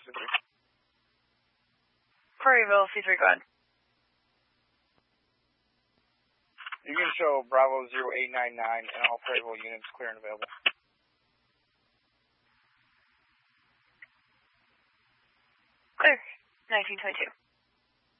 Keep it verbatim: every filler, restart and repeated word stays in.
C three. Prairieville, C three, go ahead. You can show Bravo zero eight nine nine and all Prairieville units clear and available. Clear. nineteen twenty-two.